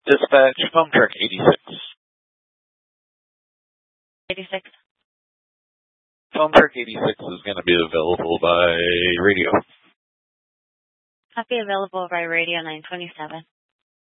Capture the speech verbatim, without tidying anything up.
Dispatch, phone truck eighty-six. eighty-six. Phone truck eighty-six is going to be available by radio. Copy available by radio nine twenty-seven.